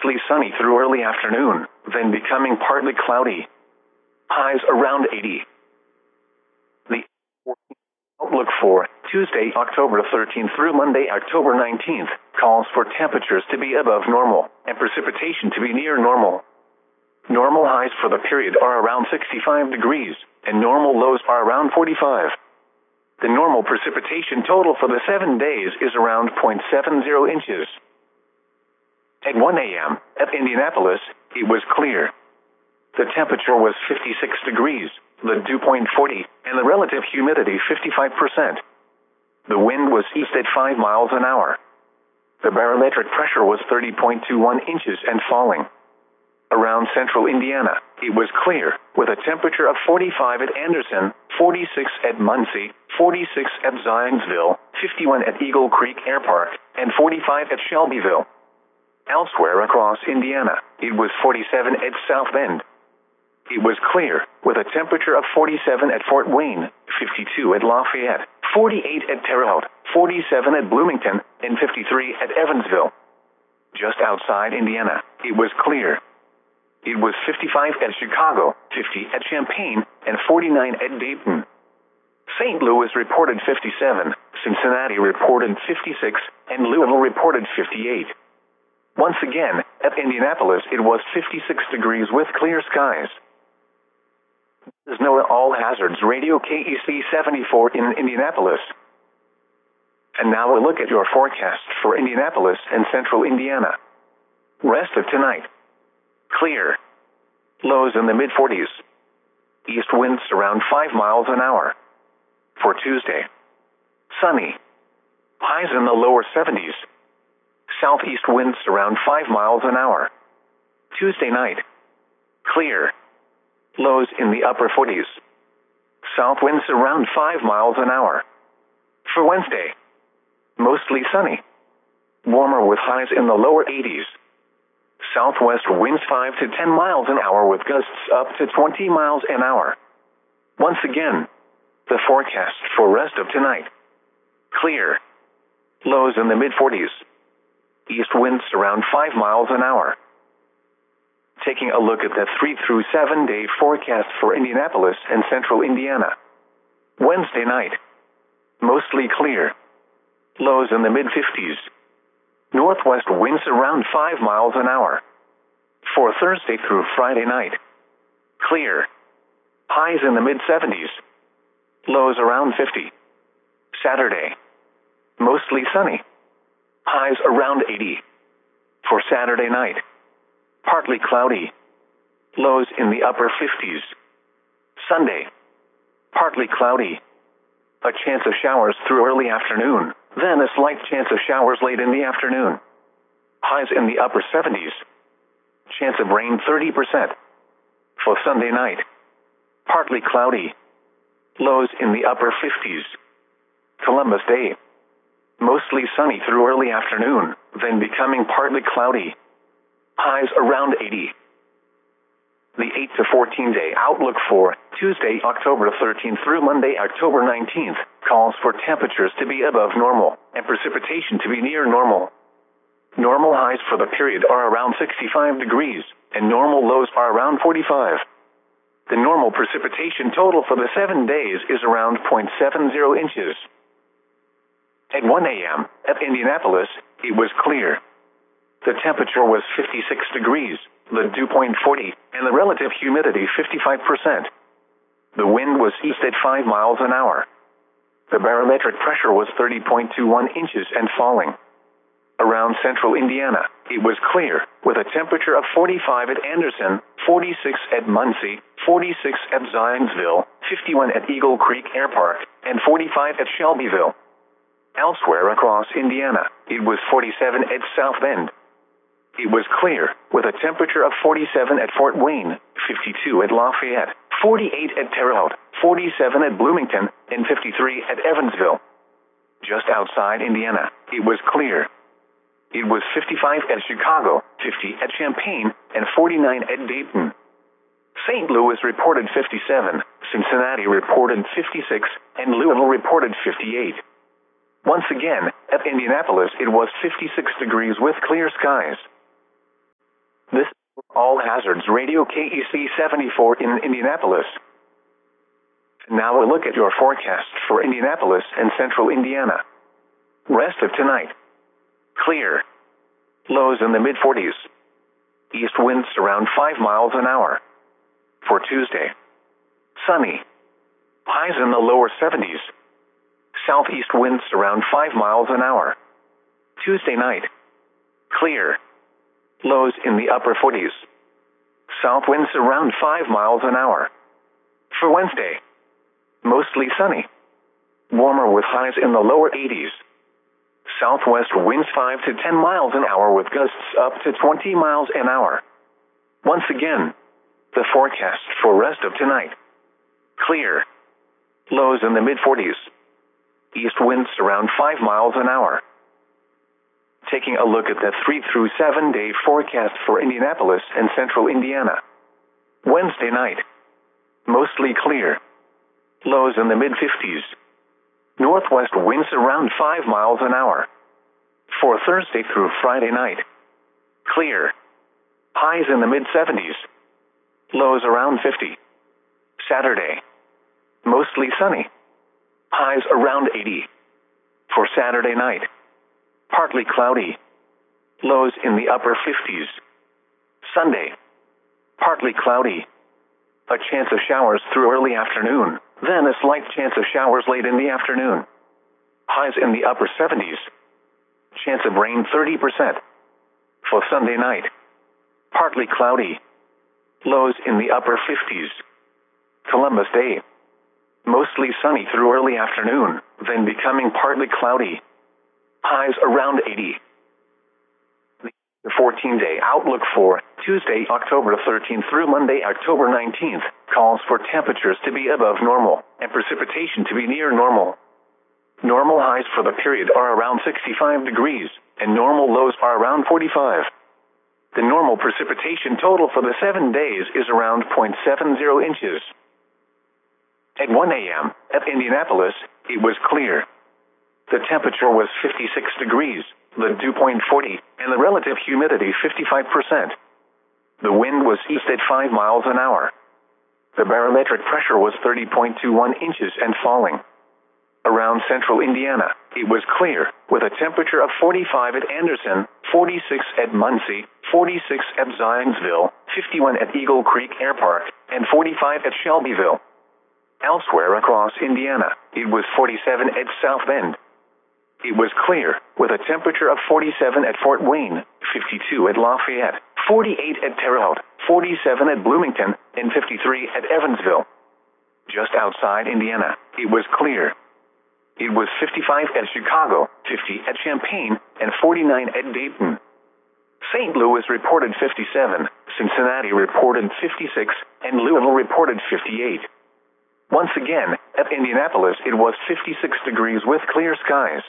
mostly sunny through early afternoon, then becoming partly cloudy. Highs around 80. The outlook for Tuesday, October 13th through Monday, October 19th, calls for temperatures to be above normal and precipitation to be near normal. Normal highs for the period are around 65 degrees, and normal lows are around 45. The normal precipitation total for the 7 days is around 0.70 inches. At 1 a.m., at Indianapolis, it was clear. The temperature was 56 degrees, the dew point 40, and the relative humidity 55%. The wind was east at 5 miles an hour. The barometric pressure was 30.21 inches and falling. Around central Indiana, it was clear, with a temperature of 45 at Anderson, 46 at Muncie, 46 at Zionsville, 51 at Eagle Creek Air Park, and 45 at Shelbyville. Elsewhere across Indiana, it was 47 at South Bend. It was clear, with a temperature of 47 at Fort Wayne, 52 at Lafayette, 48 at Terre Haute, 47 at Bloomington, and 53 at Evansville. Just outside Indiana, it was clear. It was 55 at Chicago, 50 at Champaign, and 49 at Dayton. St. Louis reported 57, Cincinnati reported 56, and Louisville reported 58. Once again, at Indianapolis it was 56 degrees with clear skies. This is NOAA All Hazards Radio KEC 74 in Indianapolis. And now a look at your forecast for Indianapolis and central Indiana. Rest of tonight. Clear. Lows in the mid-40s. East winds around 5 miles an hour. For Tuesday. Sunny. Highs in the lower 70s. Southeast winds around 5 miles an hour. Tuesday night. Clear. Lows in the upper 40s. South winds around 5 miles an hour. For Wednesday. Mostly sunny. Warmer with highs in the lower 80s. Southwest winds 5 to 10 miles an hour with gusts up to 20 miles an hour. Once again, the forecast for rest of tonight. Clear. Lows in the mid-40s. East winds around 5 miles an hour. Taking a look at the 3 through 7 day forecast for Indianapolis and central Indiana. Wednesday night. Mostly clear. Lows in the mid-50s. Northwest winds around 5 miles an hour. For Thursday through Friday night. Clear. Highs in the mid-70s. Lows around 50. Saturday. Mostly sunny. Highs around 80. For Saturday night. Partly cloudy. Lows in the upper 50s. Sunday. Partly cloudy. A chance of showers through early afternoon, then a slight chance of showers late in the afternoon. Highs in the upper 70s. Chance of rain 30%. For Sunday night. Partly cloudy. Lows in the upper 50s. Columbus Day. Mostly sunny through early afternoon, then becoming partly cloudy. Highs around 80. The 8 to 14 day outlook for Tuesday, October 13th through Monday, October 19th, calls for temperatures to be above normal and precipitation to be near normal. Normal highs for the period are around 65 degrees, and normal lows are around 45. The normal precipitation total for the 7 days is around 0.70 inches. At 1 a.m., at Indianapolis, it was clear. The temperature was 56 degrees, the dew point 40, and the relative humidity 55%. The wind was east at 5 miles an hour. The barometric pressure was 30.21 inches and falling. Around central Indiana, it was clear, with a temperature of 45 at Anderson, 46 at Muncie, 46 at Zionsville, 51 at Eagle Creek Air Park, and 45 at Shelbyville. Elsewhere across Indiana, it was 47 at South Bend. It was clear, with a temperature of 47 at Fort Wayne, 52 at Lafayette, 48 at Terre Haute, 47 at Bloomington, and 53 at Evansville. Just outside Indiana, it was clear. It was 55 at Chicago, 50 at Champaign, and 49 at Dayton. St. Louis reported 57, Cincinnati reported 56, and Louisville reported 58. Once again, at Indianapolis it was 56 degrees with clear skies. This is All Hazards Radio KEC 74 in Indianapolis. Now a look at your forecast for Indianapolis and central Indiana. Rest of tonight. Clear. Lows in the mid-40s. East winds around 5 miles an hour. For Tuesday. Sunny. Highs in the lower 70s. Southeast winds around 5 miles an hour. Tuesday night. Clear. Lows in the upper 40s. South winds around 5 miles an hour. For Wednesday. Mostly sunny. Warmer with highs in the lower 80s. Southwest winds 5 to 10 miles an hour with gusts up to 20 miles an hour. Once again, the forecast for rest of tonight. Clear. Lows in the mid-40s. East winds around 5 miles an hour. Taking a look at the 3 through 7 day forecast for Indianapolis and central Indiana. Wednesday night. Mostly clear. Lows in the mid-50s. Northwest winds around 5 miles an hour. For Thursday through Friday night. Clear. Highs in the mid-70s. Lows around 50. Saturday. Mostly sunny. Highs around 80. For Saturday night. Partly cloudy. Lows in the upper 50s. Sunday. Partly cloudy. A chance of showers through early afternoon, then a slight chance of showers late in the afternoon. Highs in the upper 70s. Chance of rain 30%. For Sunday night. Partly cloudy. Lows in the upper 50s. Columbus Day. Mostly sunny through early afternoon, then becoming partly cloudy. Highs around 80. The 14-day outlook for Tuesday, October 13th through Monday, October 19th, calls for temperatures to be above normal and precipitation to be near normal. Normal highs for the period are around 65 degrees, and normal lows are around 45. The normal precipitation total for the 7 days is around 0.70 inches. At 1 a.m., at Indianapolis, it was clear. The temperature was 56 degrees, the dew point 40, and the relative humidity 55%. The wind was east at 5 miles an hour. The barometric pressure was 30.21 inches and falling. Around central Indiana, it was clear, with a temperature of 45 at Anderson, 46 at Muncie, 46 at Zionsville, 51 at Eagle Creek Air Park, and 45 at Shelbyville. Elsewhere across Indiana, it was 47 at South Bend. It was clear, with a temperature of 47 at Fort Wayne, 52 at Lafayette, 48 at Terre Haute, 47 at Bloomington, and 53 at Evansville. Just outside Indiana, it was clear. It was 55 at Chicago, 50 at Champaign, and 49 at Dayton. St. Louis reported 57, Cincinnati reported 56, and Louisville reported 58. Once again, at Indianapolis, it was 56 degrees with clear skies.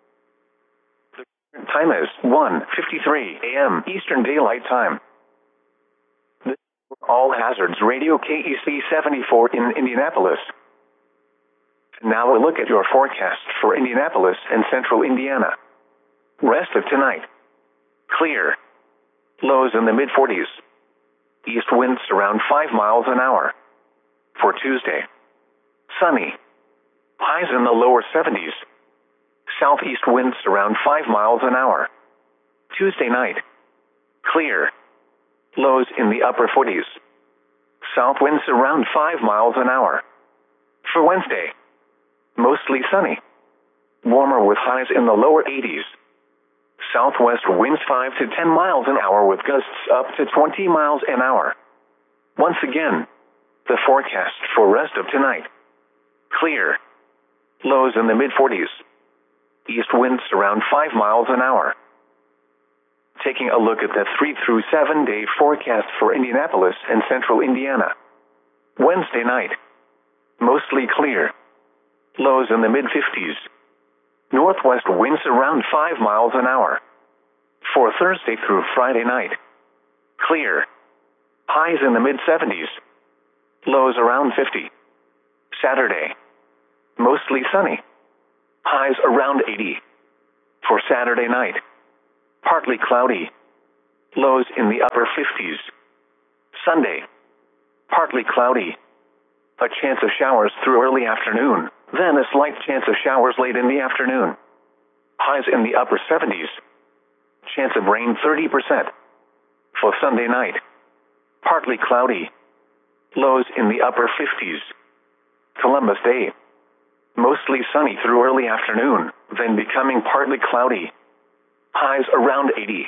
The time is 1:53 a.m. Eastern Daylight Time. This is All Hazards Radio KEC 74 in Indianapolis. Now a look at your forecast for Indianapolis and central Indiana. Rest of tonight. Clear. Lows in the mid-40s. East winds around 5 miles an hour. For Tuesday. Sunny. Highs in the lower 70s. Southeast winds around 5 miles an hour. Tuesday night. Clear. Lows in the upper 40s. South winds around 5 miles an hour. For Wednesday. Mostly sunny. Warmer with highs in the lower 80s. Southwest winds 5 to 10 miles an hour with gusts up to 20 miles an hour. Once again, the forecast for rest of tonight. Clear. Lows in the mid-40s. East winds around 5 miles an hour. Taking a look at the 3 through 7 day forecast for Indianapolis and central Indiana. Wednesday night. Mostly clear. Lows in the mid-50s. Northwest winds around 5 miles an hour. For Thursday through Friday night. Clear. Highs in the mid-70s. Lows around 50. Saturday. Mostly sunny. Highs around 80. For Saturday night. Partly cloudy. lows in the upper 50s. Sunday, partly cloudy. A chance of showers through early afternoon, then a slight chance of showers late in the afternoon. Highs in the upper 70s. Chance of rain 30%. For Sunday night, partly cloudy. Lows in the upper 50s. Columbus Day, mostly sunny through early afternoon, then becoming partly cloudy. Highs around 80.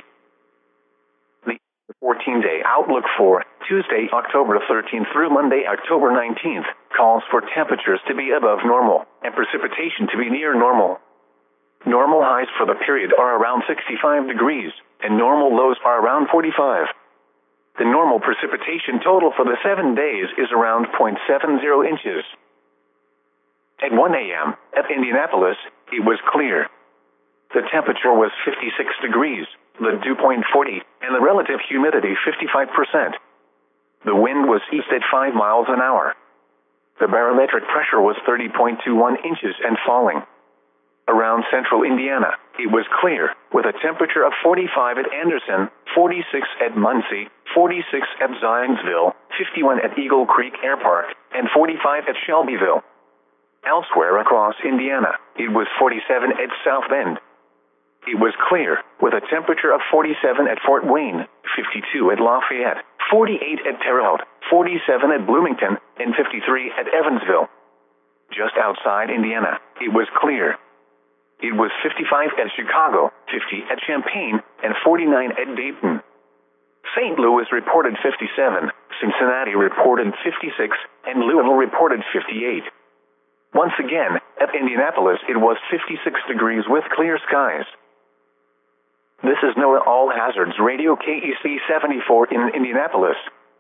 The 14-day outlook for Tuesday, October 13th through Monday, October 19th, calls for temperatures to be above normal and precipitation to be near normal. Normal highs for the period are around 65 degrees, and normal lows are around 45. The normal precipitation total for the 7 days is around 0.70 inches. At 1 a.m., at Indianapolis, it was clear. The temperature was 56 degrees, the dew point 40, and the relative humidity 55%. The wind was east at 5 miles an hour. The barometric pressure was 30.21 inches and falling. Around central Indiana, it was clear, with a temperature of 45 at Anderson, 46 at Muncie, 46 at Zionsville, 51 at Eagle Creek Air Park, and 45 at Shelbyville. Elsewhere across Indiana, it was 47 at South Bend. It was clear, with a temperature of 47 at Fort Wayne, 52 at Lafayette, 48 at Terre Haute, 47 at Bloomington, and 53 at Evansville. Just outside Indiana, it was clear. It was 55 at Chicago, 50 at Champaign, and 49 at Dayton. St. Louis reported 57, Cincinnati reported 56, and Louisville reported 58. Once again, at Indianapolis it was 56 degrees with clear skies. This is NOAA All Hazards Radio KEC 74 in Indianapolis.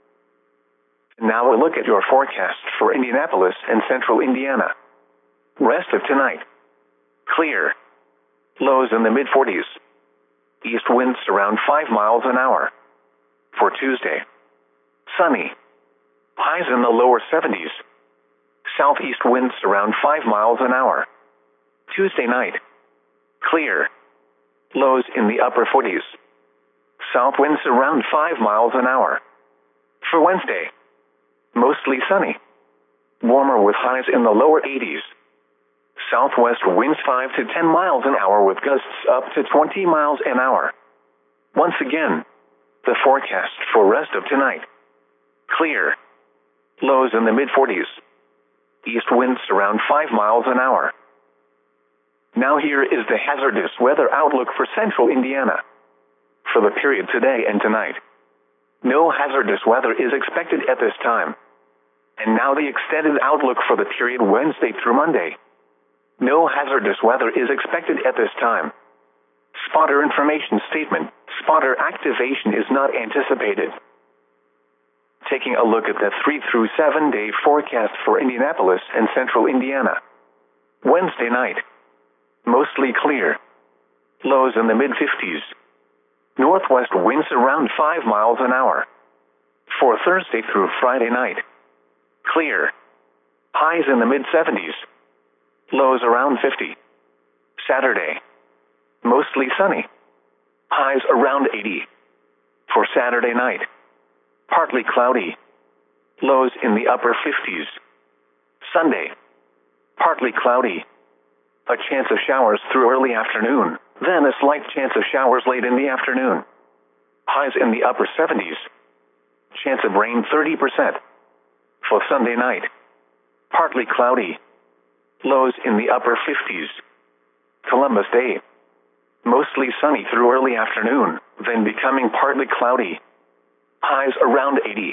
Now a look at your forecast for Indianapolis and central Indiana. Rest of tonight. Clear. Lows in the mid-40s. East winds around 5 miles an hour. For Tuesday, sunny. Highs in the lower 70s. Southeast winds around 5 miles an hour. Tuesday night, clear. Lows in the upper 40s. South winds around 5 miles an hour. For Wednesday, mostly sunny. Warmer with highs in the lower 80s. Southwest winds 5 to 10 miles an hour with gusts up to 20 miles an hour. Once again, the forecast for rest of tonight. Clear. Lows in the mid-40s. East winds around 5 miles an hour. Now here is the hazardous weather outlook for central Indiana. For the period today and tonight, no hazardous weather is expected at this time. And now the extended outlook for the period Wednesday through Monday. No hazardous weather is expected at this time. Spotter information statement. Spotter activation is not anticipated. Taking a look at the 3 through 7 day forecast for Indianapolis and central Indiana. Wednesday night, mostly clear. Lows in the mid-50s. Northwest winds around 5 miles an hour. For Thursday through Friday night, clear. Highs in the mid-70s. Lows around 50. Saturday, mostly sunny. Highs around 80. For Saturday night, partly cloudy. Lows in the upper 50s. Sunday, partly cloudy. A chance of showers through early afternoon, then a slight chance of showers late in the afternoon. Highs in the upper 70s. Chance of rain 30%. For Sunday night, partly cloudy. Lows in the upper 50s. Columbus Day, mostly sunny through early afternoon, then becoming partly cloudy. Highs around 80.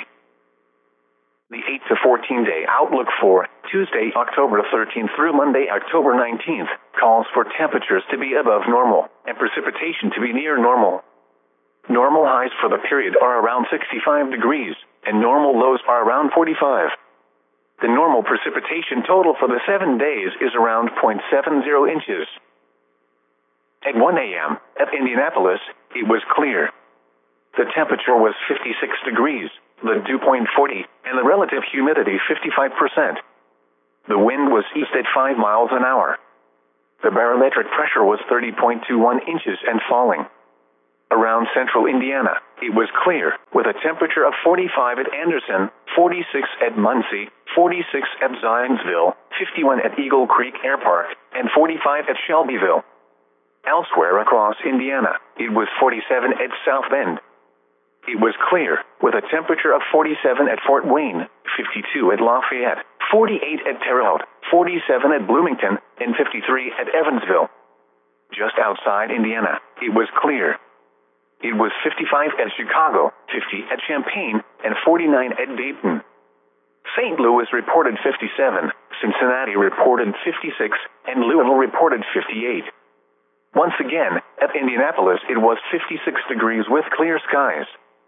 The 8 to 14 day outlook for Tuesday, October 13th through Monday, October 19th, calls for temperatures to be above normal and precipitation to be near normal. Normal highs for the period are around 65 degrees, and normal lows are around 45. The normal precipitation total for the 7 days is around 0.70 inches. At 1 a.m., at Indianapolis, it was clear. The temperature was 56 degrees, the dew point 40, and the relative humidity 55%. The wind was east at 5 miles an hour. The barometric pressure was 30.21 inches and falling. Around central Indiana, it was clear, with a temperature of 45 at Anderson, 46 at Muncie, 46 at Zionsville, 51 at Eagle Creek Air Park, and 45 at Shelbyville. Elsewhere across Indiana, it was 47 at South Bend. It was clear, with a temperature of 47 at Fort Wayne, 52 at Lafayette, 48 at Terre Haute, 47 at Bloomington, and 53 at Evansville. Just outside Indiana, it was clear. It was 55 at Chicago, 50 at Champaign, and 49 at Dayton. St. Louis reported 57, Cincinnati reported 56, and Louisville reported 58. Once again, at Indianapolis, it was 56 degrees with clear skies.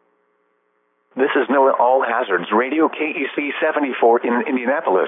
This is NOAA All Hazards Radio KEC 74 in Indianapolis.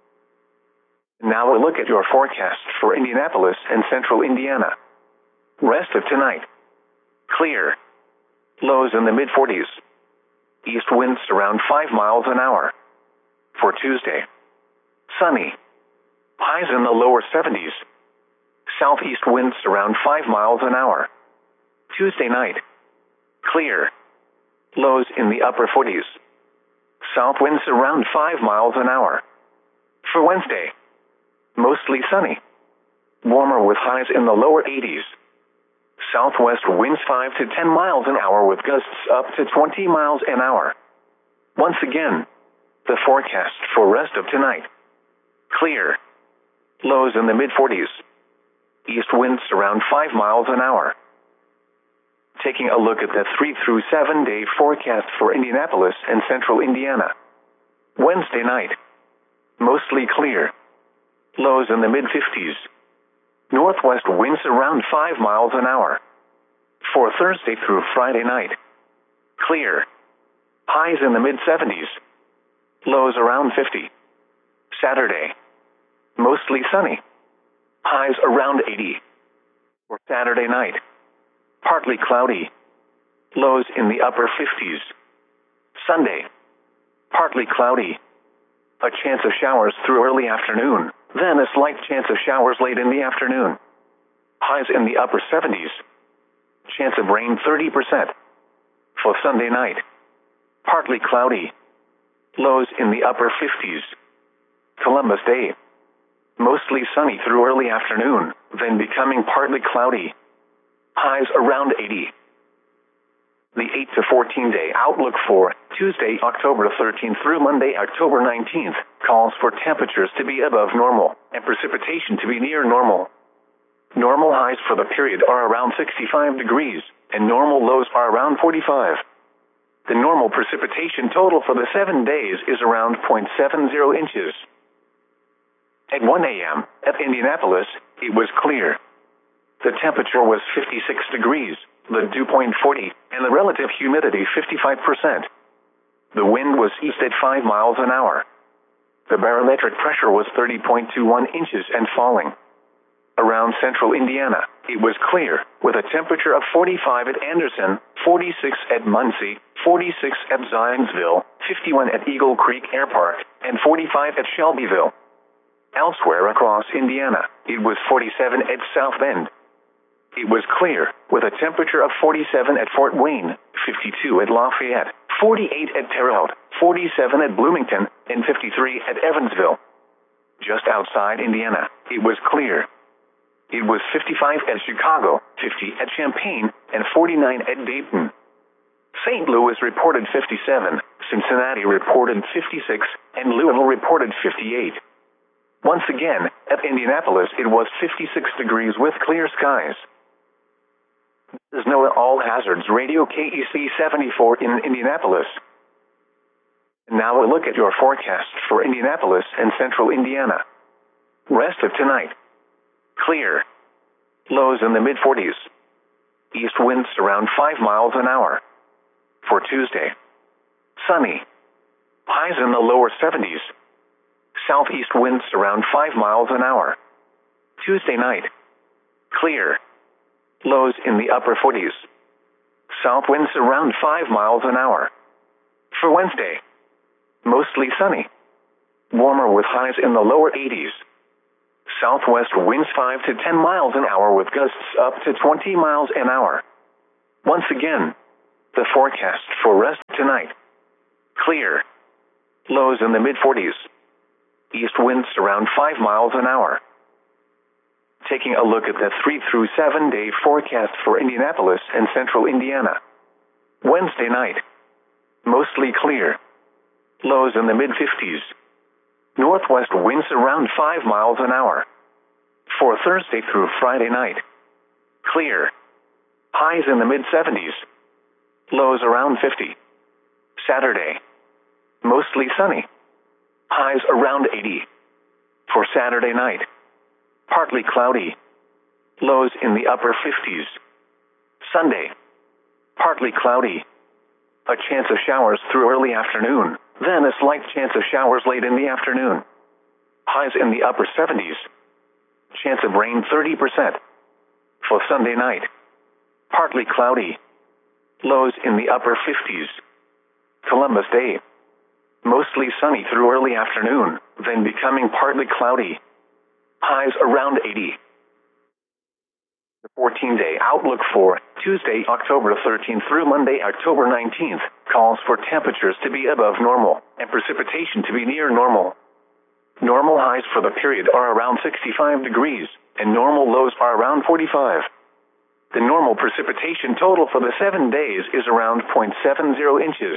Now we'll look at your forecast for Indianapolis and central Indiana. Rest of tonight. Clear. Lows in the mid-40s. East winds around 5 miles an hour. For Tuesday. Sunny. Highs in the lower 70s. Southeast winds around 5 miles an hour. Tuesday night. Clear. Lows in the upper 40s. South winds around 5 miles an hour. For Wednesday. Mostly sunny. Warmer with highs in the lower 80s. Southwest winds 5 to 10 miles an hour with gusts up to 20 miles an hour. Once again, the forecast for rest of tonight. Clear. Lows in the mid-40s. East winds around 5 miles an hour. Taking a look at the 3 through 7 day forecast for Indianapolis and central Indiana. Wednesday night. Mostly clear. Lows in the mid-50s. Northwest winds around 5 miles an hour. For Thursday through Friday night. Clear. Highs in the mid-70s. Lows around 50. Saturday. Mostly sunny. Highs around 80. For Saturday night. Partly cloudy. Lows in the upper 50s. Sunday. Partly cloudy. A chance of showers through early afternoon, then a slight chance of showers late in the afternoon. Highs in the upper 70s. Chance of rain 30%. For Sunday night. Partly cloudy. Lows in the upper 50s. Columbus Day. Mostly sunny through early afternoon, then becoming partly cloudy. Highs around 80. The 8 to 14 day outlook for Tuesday, October 13th through Monday, October 19th, calls for temperatures to be above normal and precipitation to be near normal. Normal highs for the period are around 65 degrees, and normal lows are around 45. The normal precipitation total for the 7 days is around 0.70 inches. At 1 a.m., at Indianapolis, it was clear. The temperature was 56 degrees, the dew point 40, and the relative humidity 55%. The wind was east at 5 miles an hour. The barometric pressure was 30.21 inches and falling. Around central Indiana, it was clear, with a temperature of 45 at Anderson, 46 at Muncie, 46 at Zionsville, 51 at Eagle Creek Air Park, and 45 at Shelbyville. Elsewhere across Indiana, it was 47 at South Bend. It was clear, with a temperature of 47 at Fort Wayne, 52 at Lafayette, 48 at Terre Haute, 47 at Bloomington, and 53 at Evansville. Just outside Indiana, it was clear. It was 55 at Chicago, 50 at Champaign, and 49 at Dayton. St. Louis reported 57, Cincinnati reported 56, and Louisville reported 58. Once again, at Indianapolis, it was 56 degrees with clear skies. This is NOAA All Hazards Radio KEC 74 in Indianapolis. Now we'll look at your forecast for Indianapolis and central Indiana. Rest of tonight. Clear. Lows in the mid-40s. East winds around 5 miles an hour. For Tuesday. Sunny. Highs in the lower 70s. Southeast winds around 5 miles an hour. Tuesday night. Clear. Lows in the upper 40s. South winds around 5 miles an hour. For Wednesday. Mostly sunny. Warmer with highs in the lower 80s. Southwest winds 5 to 10 miles an hour with gusts up to 20 miles an hour. Once again, the forecast for rest tonight. Clear. Lows in the mid-40s. East winds around 5 miles an hour. Taking a look at the 3 through 7 day forecast for Indianapolis and central Indiana. Wednesday night. Mostly clear. Lows in the mid-50s. Northwest winds around 5 miles an hour. For Thursday through Friday night. Clear. Highs in the mid-70s. Lows around 50. Saturday. Mostly sunny. Highs around 80. For Saturday night. Partly cloudy. Lows in the upper 50s. Sunday. Partly cloudy. A chance of showers through early afternoon, then a slight chance of showers late in the afternoon. Highs in the upper 70s. Chance of rain 30%. For Sunday night. Partly cloudy. Lows in the upper 50s. Columbus Day. Mostly sunny through early afternoon, then becoming partly cloudy. Highs around 80. The 14-day outlook for Tuesday, October 13th through Monday, October 19th, calls for temperatures to be above normal and precipitation to be near normal. Normal highs for the period are around 65 degrees, and normal lows are around 45. The normal precipitation total for the 7 days is around 0.70 inches.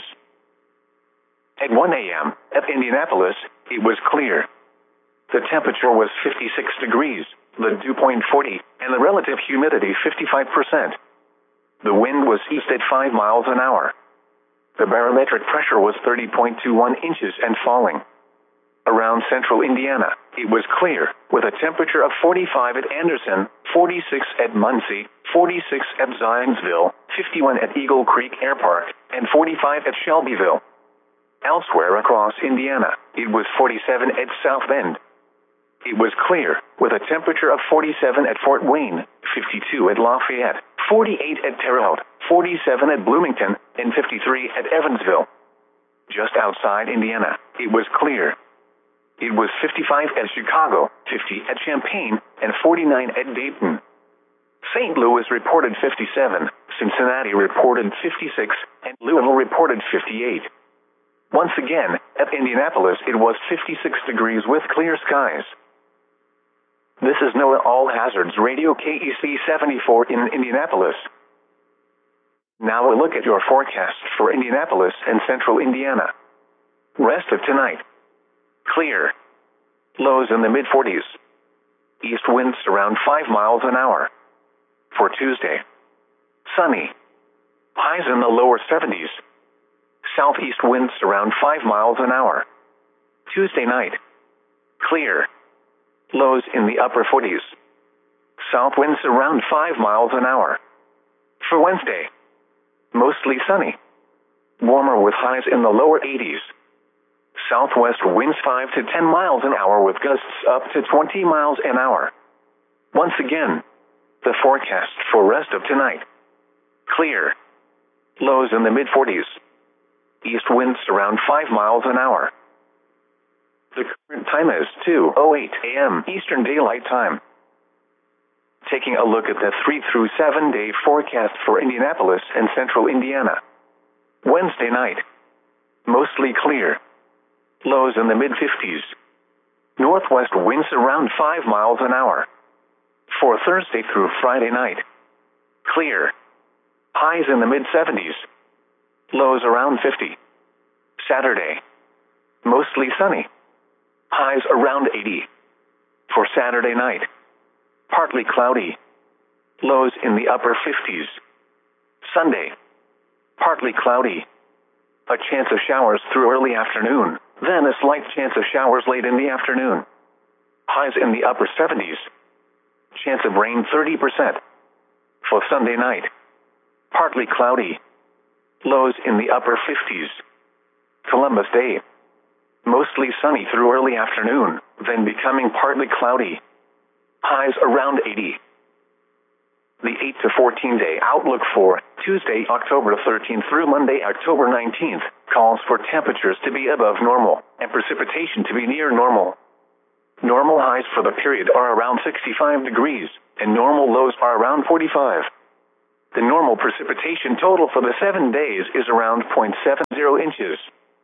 At 1 a.m., at Indianapolis, it was clear. The temperature was 56 degrees, the dew point 40, and the relative humidity 55%. The wind was east at 5 miles an hour. The barometric pressure was 30.21 inches and falling. Around central Indiana, it was clear, with a temperature of 45 at Anderson, 46 at Muncie, 46 at Zionsville, 51 at Eagle Creek Air Park, and 45 at Shelbyville. Elsewhere across Indiana, it was 47 at South Bend. It was clear, with a temperature of 47 at Fort Wayne, 52 at Lafayette, 48 at Terre Haute, 47 at Bloomington, and 53 at Evansville. Just outside Indiana, it was clear. It was 55 at Chicago, 50 at Champaign, and 49 at Dayton. St. Louis reported 57, Cincinnati reported 56, and Louisville reported 58. Once again, at Indianapolis it was 56 degrees with clear skies. This is NOAA All Hazards Radio KEC 74 in Indianapolis. Now a look at your forecast for Indianapolis and central Indiana. Rest of tonight. Clear. Lows in the mid-40s. East winds around 5 miles an hour. For Tuesday. Sunny. Highs in the lower 70s. Southeast winds around 5 miles an hour. Tuesday night. Clear. Lows in the upper 40s. South winds around 5 miles an hour. For Wednesday. Mostly sunny. Warmer with highs in the lower 80s. Southwest winds 5 to 10 miles an hour with gusts up to 20 miles an hour. Once again, the forecast for rest of tonight. Clear. Lows in the mid-40s. East winds around 5 miles an hour. The current time is 2:08 a.m. Eastern Daylight Time. Taking a look at the 3 through 7 day forecast for Indianapolis and central Indiana. Wednesday night. Mostly clear. Lows in the mid-50s. Northwest winds around 5 miles an hour. For Thursday through Friday night. Clear. Highs in the mid-70s. Lows around 50. Saturday. Mostly sunny. Highs around 80. For Saturday night. Partly cloudy. Lows in the upper 50s. Sunday. Partly cloudy. A chance of showers through early afternoon, then a slight chance of showers late in the afternoon. Highs in the upper 70s. Chance of rain 30%. For Sunday night. Partly cloudy. Lows in the upper 50s. Columbus Day. Mostly sunny through early afternoon, then becoming partly cloudy. Highs around 80. The 8 to 14 day outlook for Tuesday, October 13th through Monday, October 19th, calls for temperatures to be above normal and precipitation to be near normal. Normal highs for the period are around 65 degrees, and normal lows are around 45. The normal precipitation total for the 7 days is around 0.70 inches.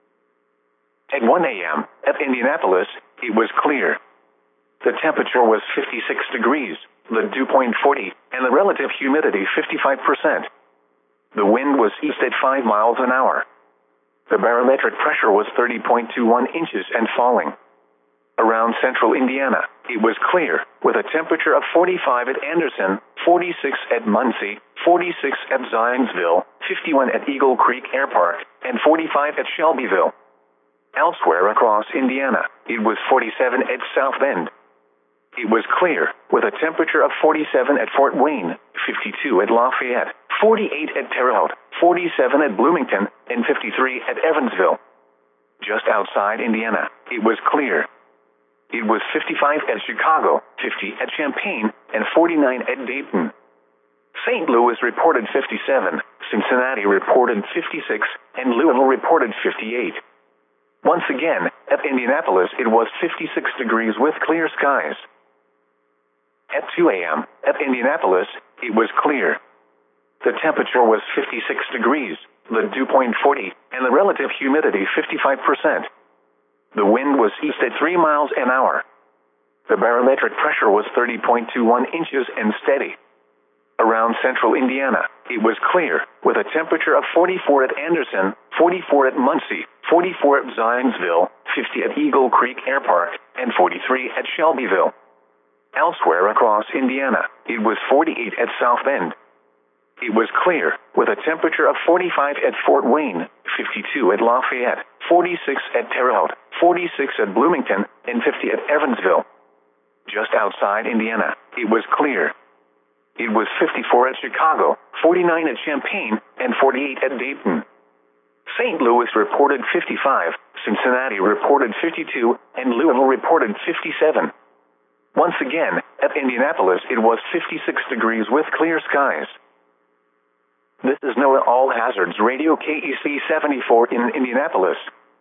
At 1 a.m. at Indianapolis, it was clear. The temperature was 56 degrees, the dew point 40, and the relative humidity 55%. The wind was east at 5 miles an hour. The barometric pressure was 30.21 inches and falling. Around central Indiana, it was clear, with a temperature of 45 at Anderson, 46 at Muncie, 46 at Zionsville, 51 at Eagle Creek Air Park, and 45 at Shelbyville. Elsewhere across Indiana, it was 47 at South Bend. It was clear, with a temperature of 47 at Fort Wayne, 52 at Lafayette, 48 at Terre Haute, 47 at Bloomington, and 53 at Evansville. Just outside Indiana, it was clear. It was 55 at Chicago, 50 at Champaign, and 49 at Dayton. St. Louis reported 57, Cincinnati reported 56, and Louisville reported 58. Once again, at Indianapolis it was 56 degrees with clear skies. At 2 a.m., at Indianapolis, it was clear. The temperature was 56 degrees, the dew point 40, and the relative humidity 55%. The wind was east at 3 miles an hour. The barometric pressure was 30.21 inches and steady. Around central Indiana, it was clear, with a temperature of 44 at Anderson, 44 at Muncie, 44 at Zionsville, 50 at Eagle Creek Air Park, and 43 at Shelbyville. Elsewhere across Indiana, it was 48 at South Bend. It was clear, with a temperature of 45 at Fort Wayne, 52 at Lafayette, 46 at Terre Haute, 46 at Bloomington, and 50 at Evansville. Just outside Indiana, it was clear. It was 54 at Chicago, 49 at Champaign, and 48 at Dayton. St. Louis reported 55, Cincinnati reported 52, and Louisville reported 57. Once again, at Indianapolis it was 56 degrees with clear skies. This is NOAA All Hazards Radio KEC 74 in Indianapolis.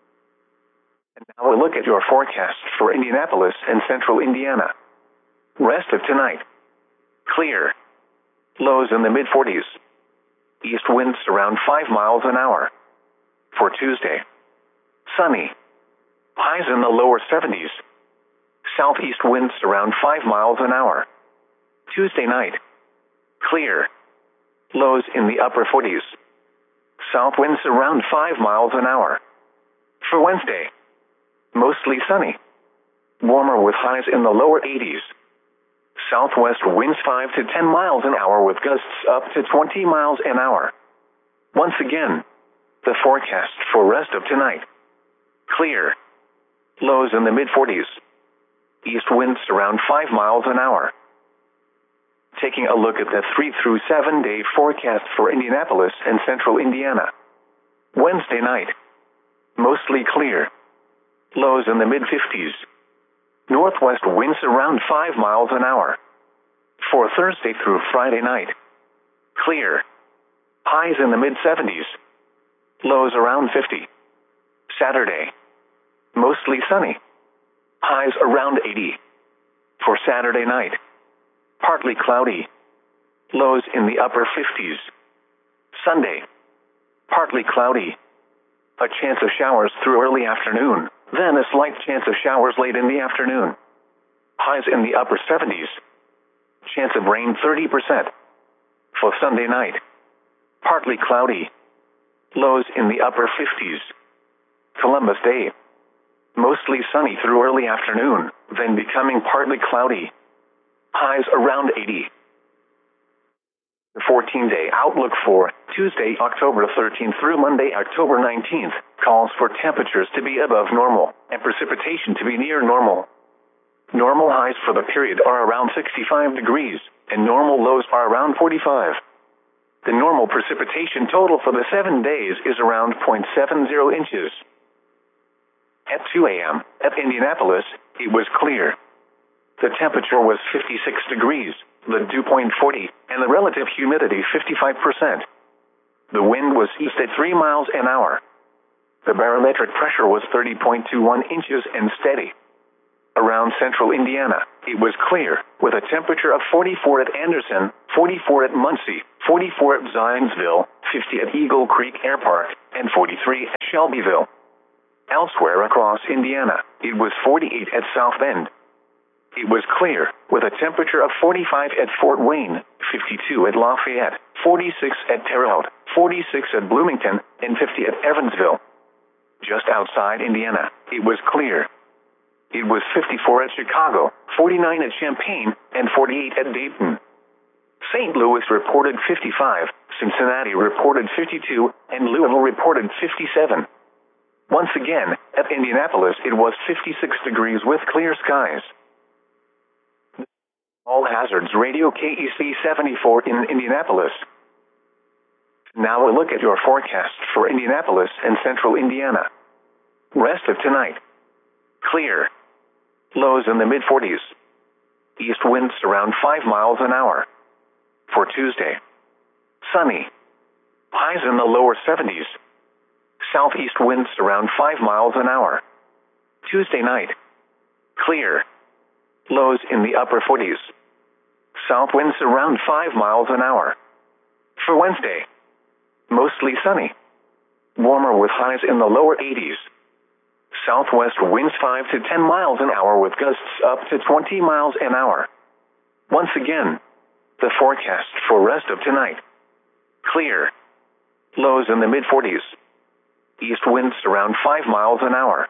And now a look at your forecast for Indianapolis and central Indiana. Rest of tonight. Clear. Lows in the mid-40s. East winds around 5 miles an hour. For Tuesday. Sunny. Highs in the lower 70s. Southeast winds around 5 miles an hour. Tuesday night. Clear. Lows in the upper 40s. South winds around 5 miles an hour. For Wednesday. Mostly sunny. Warmer with highs in the lower 80s. Southwest winds 5 to 10 miles an hour with gusts up to 20 miles an hour. Once again, the forecast for rest of tonight. Clear. Lows in the mid-40s. East winds around 5 miles an hour. Taking a look at the 3 through 7 day forecast for Indianapolis and central Indiana. Wednesday night. Mostly clear. Lows in the mid-50s. Northwest winds around 5 miles an hour. For Thursday through Friday night. Clear. Highs in the mid-70s. Lows around 50. Saturday. Mostly sunny. Highs around 80. For Saturday night. Partly cloudy. Lows in the upper 50s. Sunday. Partly cloudy. A chance of showers through early afternoon, then a slight chance of showers late in the afternoon. Highs in the upper 70s. Chance of rain 30%. For Sunday night. Partly cloudy. Lows in the upper 50s. Columbus Day. Mostly sunny through early afternoon, then becoming partly cloudy. Highs around 80. The 14-day outlook for Tuesday, October 13th through Monday, October 19th, calls for temperatures to be above normal and precipitation to be near normal. Normal highs for the period are around 65 degrees, and normal lows are around 45. The normal precipitation total for the 7 days is around 0.70 inches. At 2 a.m., at Indianapolis, it was clear. The temperature was 56 degrees, the dew point 40, and the relative humidity 55%. The wind was east at 3 miles an hour. The barometric pressure was 30.21 inches and steady. Around central Indiana, it was clear, with a temperature of 44 at Anderson, 44 at Muncie, 44 at Zionsville, 50 at Eagle Creek Air Park, and 43 at Shelbyville. Elsewhere across Indiana, it was 48 at South Bend. It was clear, with a temperature of 45 at Fort Wayne, 52 at Lafayette, 46 at Terre Haute, 46 at Bloomington, and 50 at Evansville. Just outside Indiana, it was clear. It was 54 at Chicago, 49 at Champaign, and 48 at Dayton. St. Louis reported 55, Cincinnati reported 52, and Louisville reported 57. Once again, at Indianapolis it was 56 degrees with clear skies. All Hazards Radio KEC 74 in Indianapolis. Now a look at your forecast for Indianapolis and central Indiana. Rest of tonight. Clear. Lows in the mid-40s. East winds around 5 miles an hour. For Tuesday. Sunny. Highs in the lower 70s. Southeast winds around 5 miles an hour. Tuesday night. Clear. Lows in the upper 40s. South winds around 5 miles an hour. For Wednesday. Mostly sunny. Warmer with highs in the lower 80s. Southwest winds 5 to 10 miles an hour with gusts up to 20 miles an hour. Once again, the forecast for rest of tonight. Clear. Lows in the mid-40s. East winds around 5 miles an hour.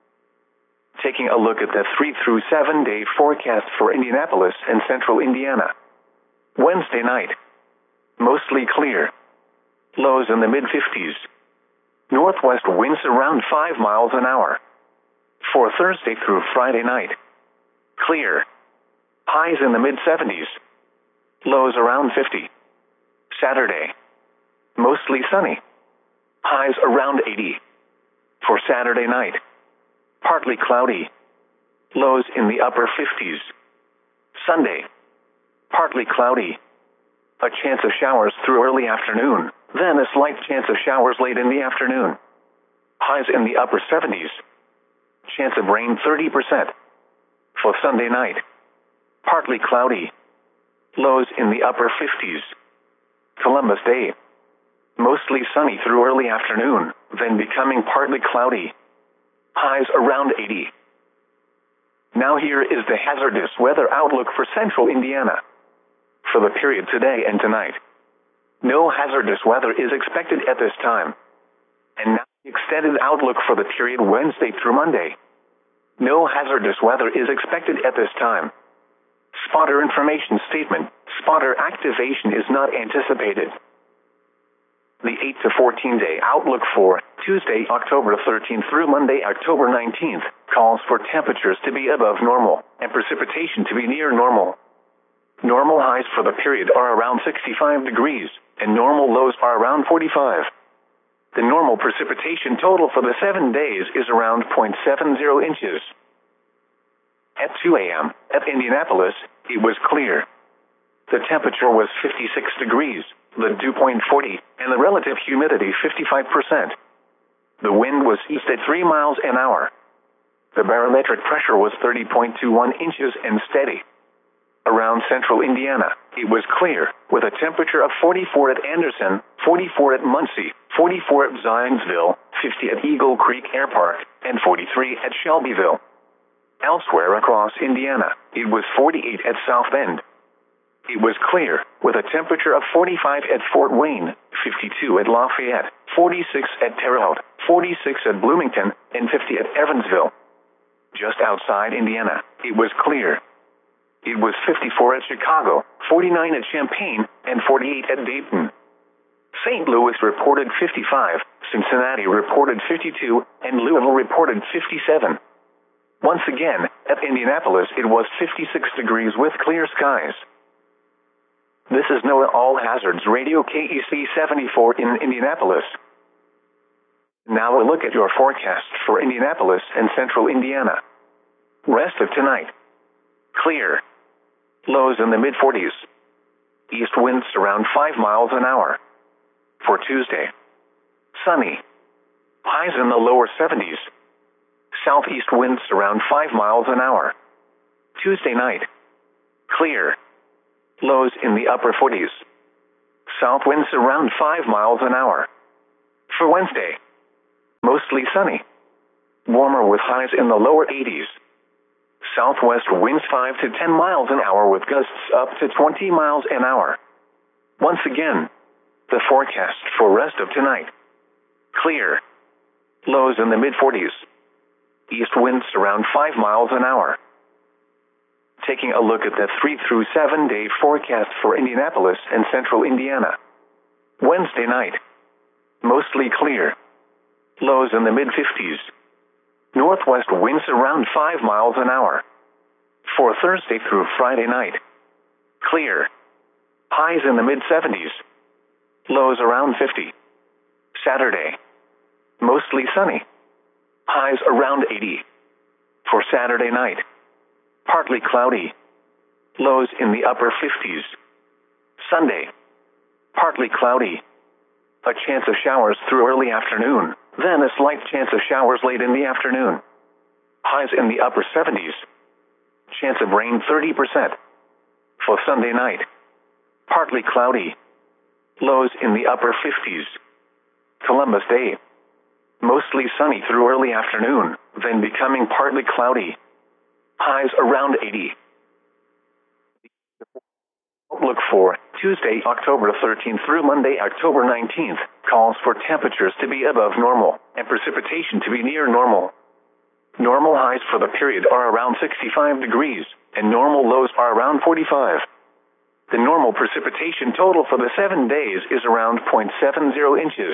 Taking a look at the 3 through 7 day forecast for Indianapolis and central Indiana. Wednesday night. Mostly clear. Lows in the mid-50s. Northwest winds around 5 miles an hour. For Thursday through Friday night. Clear. Highs in the mid-70s. Lows around 50. Saturday. Mostly sunny. Highs around 80. For Saturday night. Partly cloudy. Lows in the upper 50s. Sunday. Partly cloudy. A chance of showers through early afternoon, then a slight chance of showers late in the afternoon. Highs in the upper 70s. Chance of rain 30%. For Sunday night. Partly cloudy. Lows in the upper 50s. Columbus Day. Mostly sunny through early afternoon, then becoming partly cloudy. Highs around 80. Now here is the hazardous weather outlook for central Indiana. For the period today and tonight. No hazardous weather is expected at this time. And now the extended outlook for the period Wednesday through Monday. No hazardous weather is expected at this time. Spotter information statement. Spotter activation is not anticipated. The 8 to 14 day outlook for Tuesday, October 13th through Monday, October 19th, calls for temperatures to be above normal and precipitation to be near normal. Normal highs for the period are around 65 degrees, and normal lows are around 45. The normal precipitation total for the 7 days is around 0.70 inches. At 2 a.m., at Indianapolis, it was clear. The temperature was 56 degrees, the dew point 40, and the relative humidity 55%. The wind was east at 3 miles an hour. The barometric pressure was 30.21 inches and steady. Around central Indiana, it was clear, with a temperature of 44 at Anderson, 44 at Muncie, 44 at Zionsville, 50 at Eagle Creek Air Park, and 43 at Shelbyville. Elsewhere across Indiana, it was 48 at South Bend. It was clear, with a temperature of 45 at Fort Wayne, 52 at Lafayette, 46 at Terre Haute, 46 at Bloomington, and 50 at Evansville. Just outside Indiana, it was clear. It was 54 at Chicago, 49 at Champaign, and 48 at Dayton. St. Louis reported 55, Cincinnati reported 52, and Louisville reported 57. Once again, at Indianapolis it was 56 degrees with clear skies. This is NOAA All Hazards Radio KEC 74 in Indianapolis. Now a look at your forecast for Indianapolis and central Indiana. Rest of tonight. Clear. Lows in the mid-40s. East winds around 5 miles an hour. For Tuesday. Sunny. Highs in the lower 70s. Southeast winds around 5 miles an hour. Tuesday night. Clear. Lows in the upper 40s. South winds around 5 miles an hour. For Wednesday. Mostly sunny. Warmer with highs in the lower 80s. Southwest winds 5 to 10 miles an hour with gusts up to 20 miles an hour. Once again, the forecast for rest of tonight. Clear. Lows in the mid-40s. East winds around 5 miles an hour. Taking a look at the 3 through 7 day forecast for Indianapolis and central Indiana. Wednesday night. Mostly clear. Lows in the mid-50s. Northwest winds around 5 miles an hour. For Thursday through Friday night. Clear. Highs in the mid-70s. Lows around 50. Saturday. Mostly sunny. Highs around 80. For Saturday night. Partly cloudy. Lows in the upper 50s. Sunday. Partly cloudy. A chance of showers through early afternoon, then a slight chance of showers late in the afternoon. Highs in the upper 70s. Chance of rain 30%. For Sunday night. Partly cloudy. Lows in the upper 50s. Columbus Day. Mostly sunny through early afternoon, then becoming partly cloudy. Highs around 80. Outlook for Tuesday, October 13th through Monday, October 19th, calls for temperatures to be above normal and precipitation to be near normal. Normal highs for the period are around 65 degrees, and normal lows are around 45. The normal precipitation total for the 7 days is around 0.70 inches.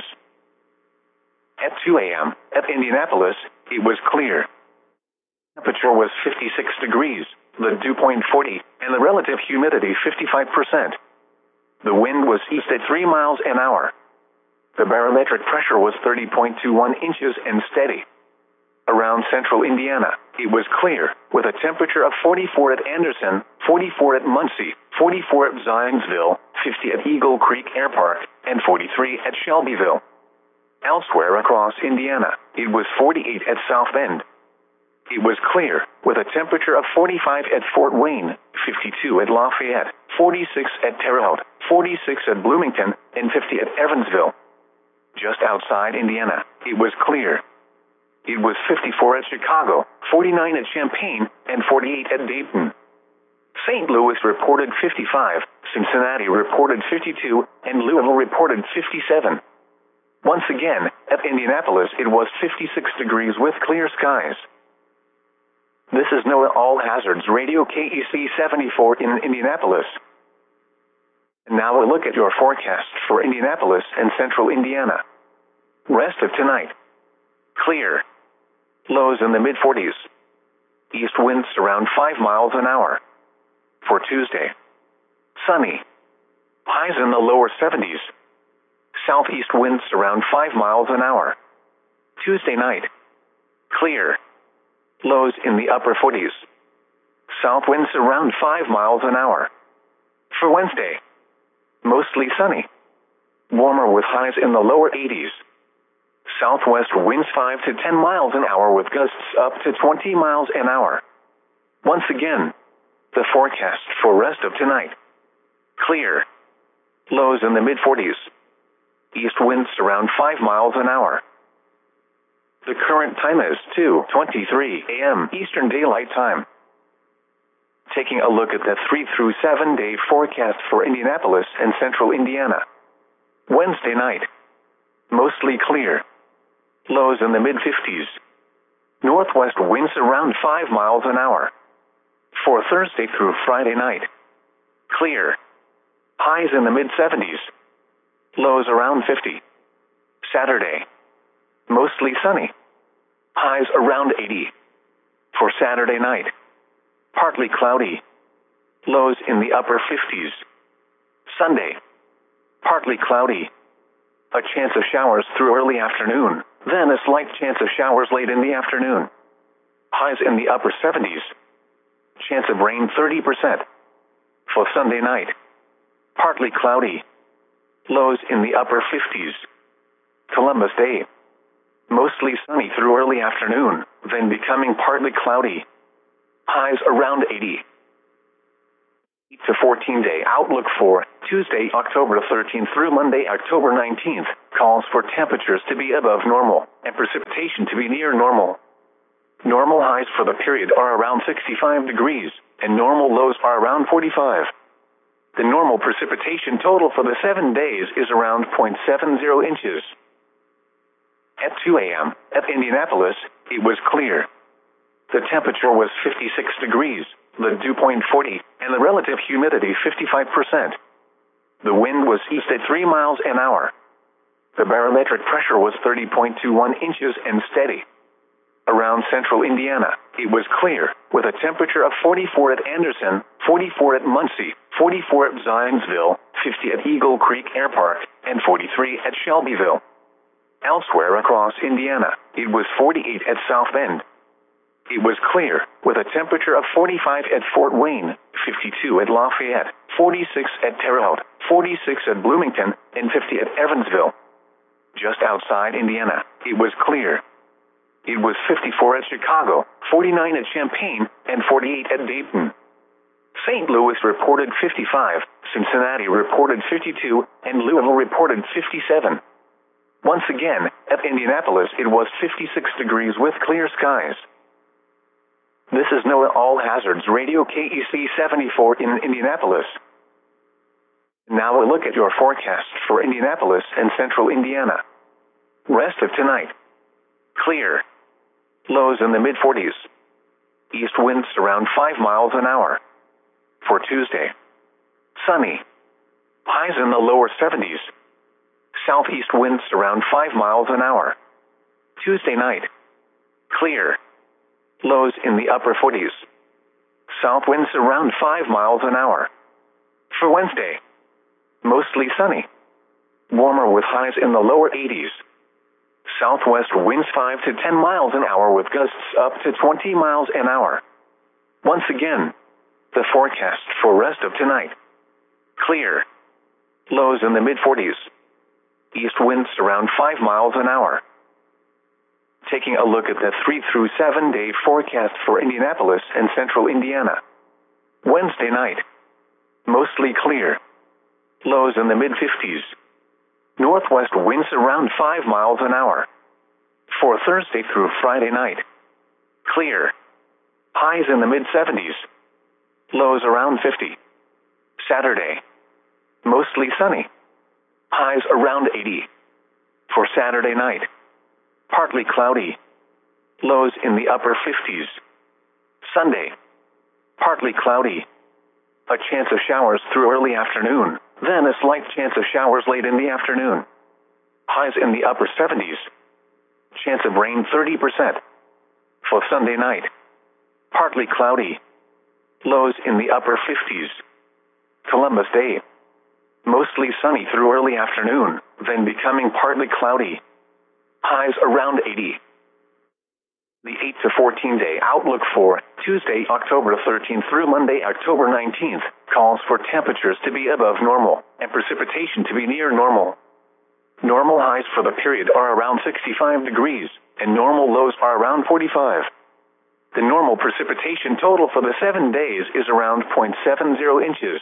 At 2 a.m., at Indianapolis, it was clear. Temperature was 56 degrees, the dew point 40, and the relative humidity 55%. The wind was east at 3 miles an hour. The barometric pressure was 30.21 inches and steady. Around central Indiana, it was clear, with a temperature of 44 at Anderson, 44 at Muncie, 44 at Zionsville, 50 at Eagle Creek Air Park, and 43 at Shelbyville. Elsewhere across Indiana, it was 48 at South Bend. It was clear, with a temperature of 45 at Fort Wayne, 52 at Lafayette, 46 at Terre Haute, 46 at Bloomington, and 50 at Evansville. Just outside Indiana, it was clear. It was 54 at Chicago, 49 at Champaign, and 48 at Dayton. St. Louis reported 55, Cincinnati reported 52, and Louisville reported 57. Once again, at Indianapolis, it was 56 degrees with clear skies. This is NOAA All Hazards Radio KEC 74 in Indianapolis. And now a look at your forecast for Indianapolis and central Indiana. Rest of tonight. Clear. Lows in the mid-40s. East winds around 5 miles an hour. For Tuesday. Sunny. Highs in the lower 70s. Southeast winds around 5 miles an hour. Tuesday night. Clear. Lows in the upper 40s. South winds around 5 miles an hour. For Wednesday. Mostly sunny. Warmer with highs in the lower 80s. Southwest winds 5 to 10 miles an hour with gusts up to 20 miles an hour. Once again, the forecast for rest of tonight. Clear. Lows in the mid-40s. East winds around 5 miles an hour. The current time is 2:23 a.m. Eastern Daylight Time. Taking a look at the 3 through 7 day forecast for Indianapolis and central Indiana. Wednesday night. Mostly clear. Lows in the mid-50s. Northwest winds around 5 miles an hour. For Thursday through Friday night. Clear. Highs in the mid-70s. Lows around 50. Saturday. Mostly sunny. Highs around 80. For Saturday night. Partly cloudy. Lows in the upper 50s. Sunday. Partly cloudy. A chance of showers through early afternoon, then a slight chance of showers late in the afternoon. Highs in the upper 70s. Chance of rain 30%. For Sunday night. Partly cloudy. Lows in the upper 50s. Columbus Day. Mostly sunny through early afternoon, then becoming partly cloudy. Highs around 80. 8 to 14-day outlook for Tuesday, October 13th through Monday, October 19th, calls for temperatures to be above normal and precipitation to be near normal. Normal highs for the period are around 65 degrees, and normal lows are around 45. The normal precipitation total for the 7 days is around 0.70 inches. At 2 a.m., at Indianapolis, it was clear. The temperature was 56 degrees, the dew point 40, and the relative humidity 55%. The wind was east at 3 miles an hour. The barometric pressure was 30.21 inches and steady. Around central Indiana, it was clear, with a temperature of 44 at Anderson, 44 at Muncie, 44 at Zionsville, 50 at Eagle Creek Air Park, and 43 at Shelbyville. Elsewhere across Indiana, it was 48 at South Bend. It was clear, with a temperature of 45 at Fort Wayne, 52 at Lafayette, 46 at Terre Haute, 46 at Bloomington, and 50 at Evansville. Just outside Indiana, it was clear. It was 54 at Chicago, 49 at Champaign, and 48 at Dayton. St. Louis reported 55, Cincinnati reported 52, and Louisville reported 57. Once again, at Indianapolis it was 56 degrees with clear skies. This is NOAA All Hazards Radio KEC 74 in Indianapolis. Now a look at your forecast for Indianapolis and central Indiana. Rest of tonight. Clear. Lows in the mid-40s. East winds around 5 miles an hour. For Tuesday. Sunny. Highs in the lower 70s. Southeast winds around 5 miles an hour. Tuesday night. Clear. Lows in the upper 40s. South winds around 5 miles an hour. For Wednesday. Mostly sunny. Warmer with highs in the lower 80s. Southwest winds 5 to 10 miles an hour with gusts up to 20 miles an hour. Once again, the forecast for rest of tonight. Clear. Lows in the mid-40s. East winds around 5 miles an hour. Taking a look at the 3 through 7 day forecast for Indianapolis and central Indiana. Wednesday night. Mostly clear. Lows in the mid-50s. Northwest winds around 5 miles an hour. For Thursday through Friday night. Clear. Highs in the mid-70s. Lows around 50. Saturday. Mostly sunny. Highs around 80. For Saturday night. Partly cloudy. Lows in the upper 50s. Sunday. Partly cloudy. A chance of showers through early afternoon, then a slight chance of showers late in the afternoon. Highs in the upper 70s. Chance of rain 30%. For Sunday night. Partly cloudy. Lows in the upper 50s. Columbus Day. Mostly sunny through early afternoon, then becoming partly cloudy. Highs around 80. The 8 to 14 day outlook for Tuesday, October 13th through Monday, October 19th, calls for temperatures to be above normal and precipitation to be near normal. Normal highs for the period are around 65 degrees, and normal lows are around 45. The normal precipitation total for the 7 days is around 0.70 inches.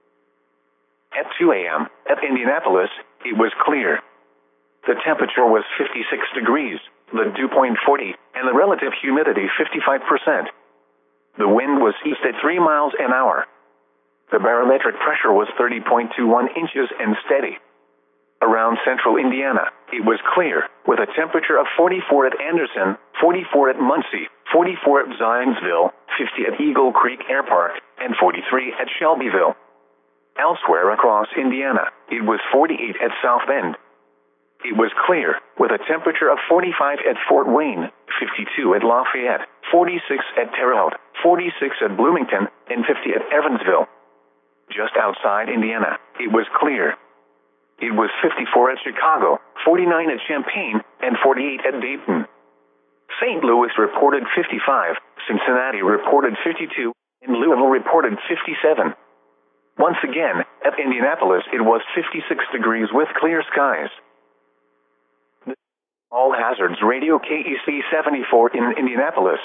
At 2 a.m., at Indianapolis, it was clear. The temperature was 56 degrees, the dew point 40, and the relative humidity 55%. The wind was east at 3 miles an hour. The barometric pressure was 30.21 inches and steady. Around central Indiana, it was clear, with a temperature of 44 at Anderson, 44 at Muncie, 44 at Zionsville, 50 at Eagle Creek Air Park, and 43 at Shelbyville. Elsewhere across Indiana, it was 48 at South Bend. It was clear, with a temperature of 45 at Fort Wayne, 52 at Lafayette, 46 at Terre Haute, 46 at Bloomington, and 50 at Evansville. Just outside Indiana, it was clear. It was 54 at Chicago, 49 at Champaign, and 48 at Dayton. St. Louis reported 55, Cincinnati reported 52, and Louisville reported 57. Once again, at Indianapolis it was 56 degrees with clear skies. All Hazards Radio KEC 74 in Indianapolis.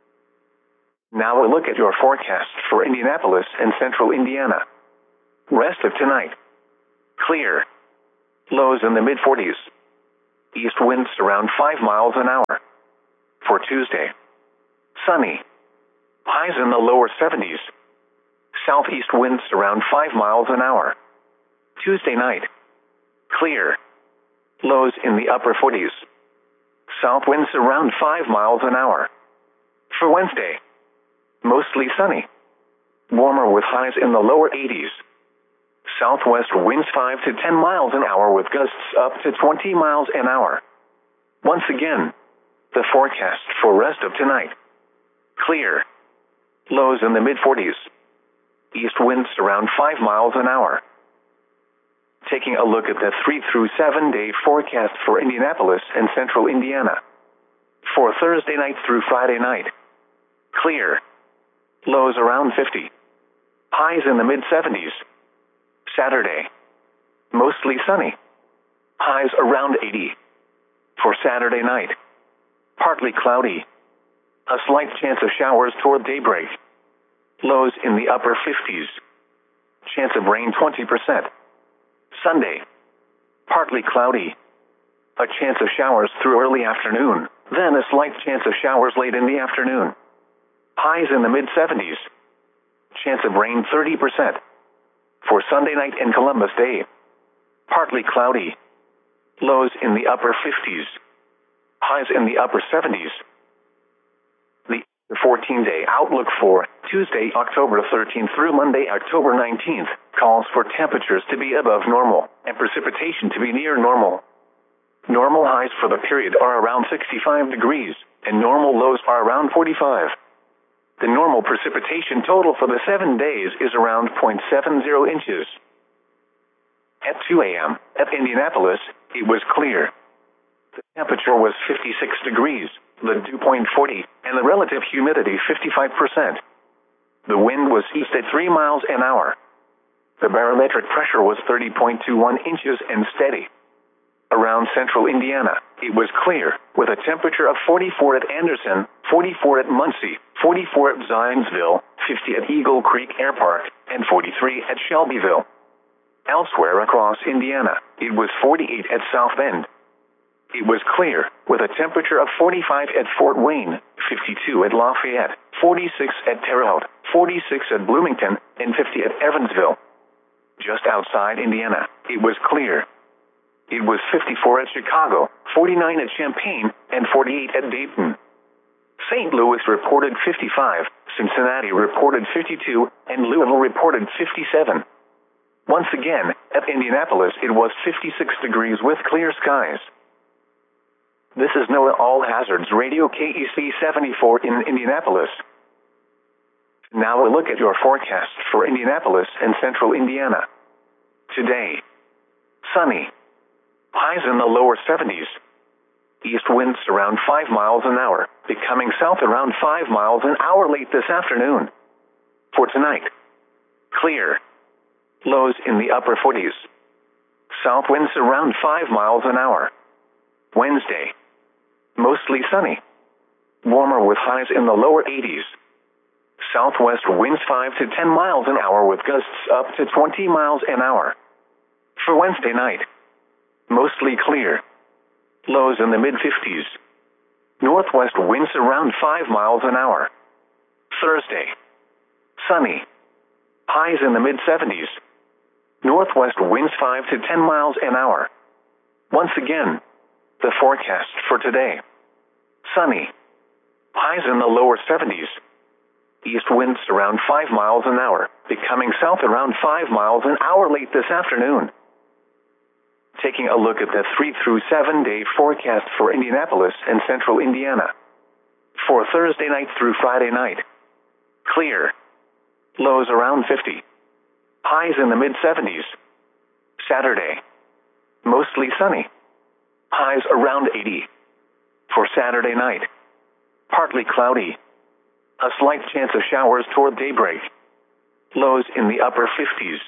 Now a look at your forecast for Indianapolis and central Indiana. Rest of tonight. Clear. Lows in the mid-40s. East winds around 5 miles an hour. For Tuesday. Sunny. Highs in the lower 70s. Southeast winds around 5 miles an hour. Tuesday night. Clear. Lows in the upper 40s. South winds around 5 miles an hour. For Wednesday. Mostly sunny. Warmer with highs in the lower 80s. Southwest winds 5 to 10 miles an hour with gusts up to 20 miles an hour. Once again, the forecast for rest of tonight. Clear. Lows in the mid-40s. East winds around 5 miles an hour. Taking a look at the 3 through 7 day forecast for Indianapolis and central Indiana. For Thursday night through Friday night. Clear. Lows around 50. Highs in the mid-70s. Saturday. Mostly sunny. Highs around 80. For Saturday night. Partly cloudy. A slight chance of showers toward daybreak. Lows in the upper 50s. Chance of rain 20%. Sunday. Partly cloudy. A chance of showers through early afternoon, then a slight chance of showers late in the afternoon. Highs in the mid-70s. Chance of rain 30%. For Sunday night and Columbus Day. Partly cloudy. Lows in the upper 50s. Highs in the upper 70s. The 14-day outlook for Tuesday, October 13th through Monday, October 19th, calls for temperatures to be above normal and precipitation to be near normal. Normal highs for the period are around 65 degrees, and normal lows are around 45. The normal precipitation total for the 7 days is around 0.70 inches. At 2 a.m., at Indianapolis, it was clear. The temperature was 56 degrees, the dew point 40, and the relative humidity 55%. The wind was east at 3 miles an hour. The barometric pressure was 30.21 inches and steady. Around central Indiana, it was clear, with a temperature of 44 at Anderson, 44 at Muncie, 44 at Zionsville, 50 at Eagle Creek Air Park, and 43 at Shelbyville. Elsewhere across Indiana, it was 48 at South Bend. It was clear, with a temperature of 45 at Fort Wayne, 52 at Lafayette, 46 at Terre Haute, 46 at Bloomington, and 50 at Evansville. Just outside Indiana, it was clear. It was 54 at Chicago, 49 at Champaign, and 48 at Dayton. St. Louis reported 55, Cincinnati reported 52, and Louisville reported 57. Once again, at Indianapolis it was 56 degrees with clear skies. This is NOAA All Hazards Radio KEC 74 in Indianapolis. Now a look at your forecast for Indianapolis and central Indiana. Today. Sunny. Highs in the lower 70s. East winds around 5 miles an hour, becoming south around 5 miles an hour late this afternoon. For tonight. Clear. Lows in the upper 40s. South winds around 5 miles an hour. Wednesday. Mostly sunny. Warmer with highs in the lower 80s. Southwest winds 5 to 10 miles an hour with gusts up to 20 miles an hour. For Wednesday night. Mostly clear. Lows in the mid-50s. Northwest winds around 5 miles an hour. Thursday. Sunny. Highs in the mid-70s. Northwest winds 5 to 10 miles an hour. Once again, the forecast for today. Sunny. Highs in the lower 70s. East winds around 5 miles an hour, becoming south around 5 miles an hour late this afternoon. Taking a look at the 3 through 7 day forecast for Indianapolis and central Indiana. For Thursday night through Friday night. Clear. Lows around 50. Highs in the mid-70s. Saturday. Mostly sunny. Highs around 80. For Saturday night. Partly cloudy. A slight chance of showers toward daybreak. Lows in the upper 50s.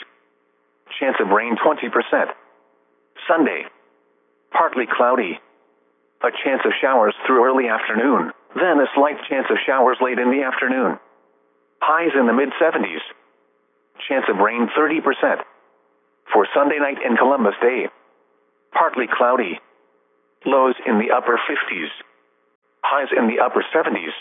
Chance of rain 20%. Sunday. Partly cloudy. A chance of showers through early afternoon, then a slight chance of showers late in the afternoon. Highs in the mid-70s. Chance of rain 30%. For Sunday night and Columbus Day, partly cloudy. Lows in the upper 50s. Highs in the upper 70s.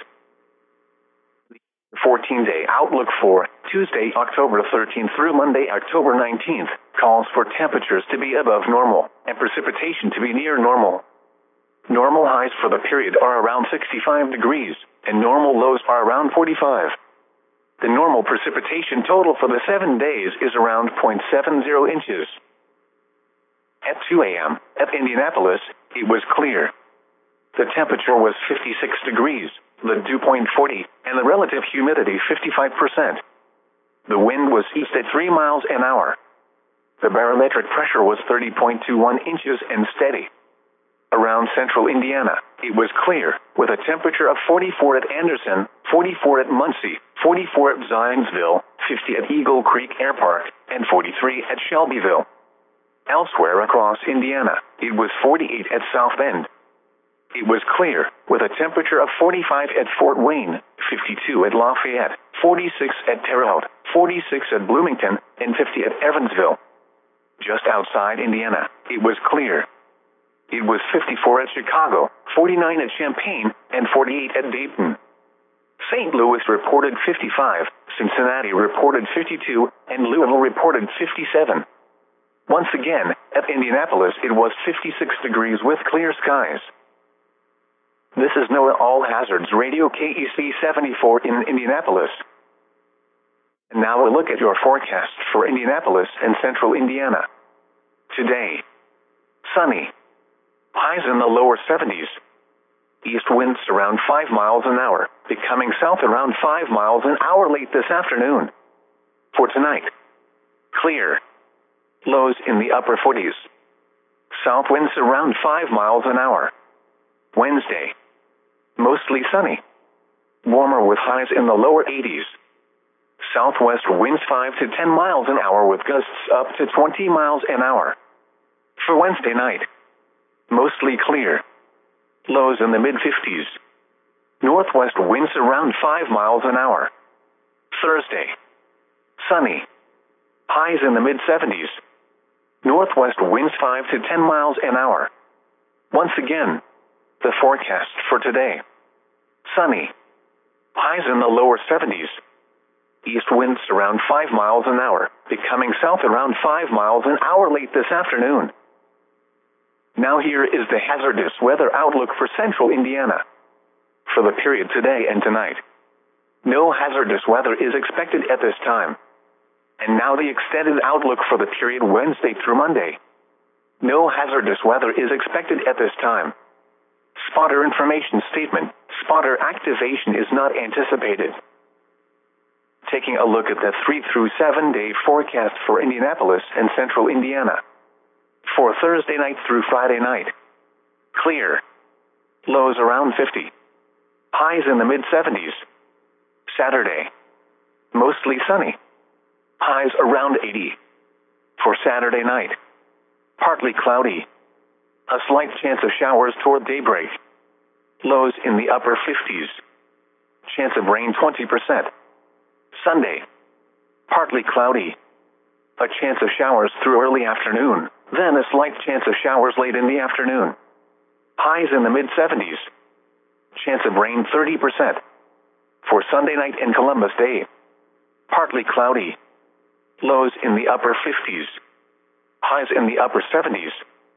14-day outlook for Tuesday, October 13th through Monday, October 19th, calls for temperatures to be above normal and precipitation to be near normal. Normal highs for the period are around 65 degrees, and normal lows are around 45. The normal precipitation total for the 7 days is around 0.70 inches. At 2 a.m., at Indianapolis, it was clear. The temperature was 56 degrees, the dew point 40, and the relative humidity 55%. The wind was east at 3 miles an hour. The barometric pressure was 30.21 inches and steady. Around central Indiana, it was clear, with a temperature of 44 at Anderson, 44 at Muncie, 44 at Zionsville, 50 at Eagle Creek Air Park, and 43 at Shelbyville. Elsewhere across Indiana, it was 48 at South Bend. It was clear, with a temperature of 45 at Fort Wayne, 52 at Lafayette, 46 at Terre Haute, 46 at Bloomington, and 50 at Evansville. Just outside Indiana, it was clear. It was 54 at Chicago, 49 at Champaign, and 48 at Dayton. St. Louis reported 55, Cincinnati reported 52, and Louisville reported 57. Once again, at Indianapolis it was 56 degrees with clear skies. This is NOAA All Hazards Radio KEC 74 in Indianapolis. And now a look at your forecast for Indianapolis and central Indiana. Today, sunny. Highs in the lower 70s. East winds around 5 miles an hour, becoming south around 5 miles an hour late this afternoon. For tonight, clear. Lows in the upper 40s. South winds around 5 miles an hour. Wednesday, mostly sunny. Warmer with highs in the lower 80s. Southwest winds 5 to 10 miles an hour with gusts up to 20 miles an hour. For Wednesday night, mostly clear. Lows in the mid-50s. Northwest winds around 5 miles an hour. Thursday, sunny. Highs in the mid-70s. Northwest winds 5 to 10 miles an hour. Once again, the forecast for today. Sunny. Highs in the lower 70s. East winds around 5 miles an hour, becoming south around 5 miles an hour late this afternoon. Now here is the hazardous weather outlook for central Indiana. For the period today and tonight, no hazardous weather is expected at this time. And now the extended outlook for the period Wednesday through Monday. No hazardous weather is expected at this time. Spotter information statement. Spotter activation is not anticipated. Taking a look at the 3 through 7 day forecast for Indianapolis and central Indiana. For Thursday night through Friday night, clear. Lows around 50. Highs in the mid-70s. Saturday, mostly sunny. Highs around 80. For Saturday night, partly cloudy. A slight chance of showers toward daybreak. Lows in the upper 50s. Chance of rain 20%. Sunday, partly cloudy. A chance of showers through early afternoon, then a slight chance of showers late in the afternoon. Highs in the mid-70s. Chance of rain 30%. For Sunday night and Columbus Day, partly cloudy. Lows in the upper 50s. Highs in the upper 70s.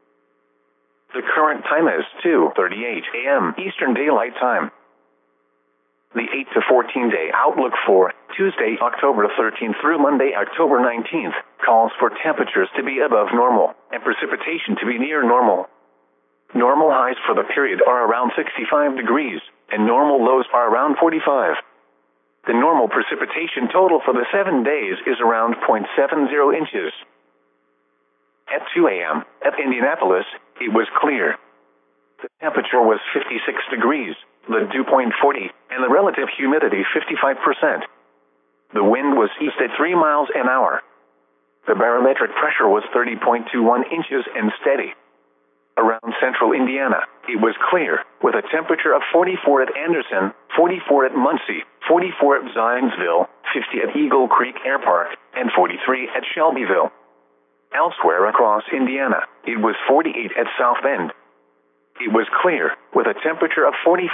The current time is 2:38 a.m. Eastern Daylight Time. The 8 to 14 day outlook for Tuesday, October 13th through Monday, October 19th, calls for temperatures to be above normal and precipitation to be near normal. Normal highs for the period are around 65 degrees, and normal lows are around 45. The normal precipitation total for the 7 days is around 0.70 inches. At 2 a.m., at Indianapolis, it was clear. The temperature was 56 degrees, the dew point 40, and the relative humidity 55%. The wind was east at 3 miles an hour. The barometric pressure was 30.21 inches and steady. Around central Indiana, it was clear, with a temperature of 44 at Anderson, 44 at Muncie, 44 at Zionsville, 50 at Eagle Creek Air Park, and 43 at Shelbyville. Elsewhere across Indiana, it was 48 at South Bend. It was clear, with a temperature of 45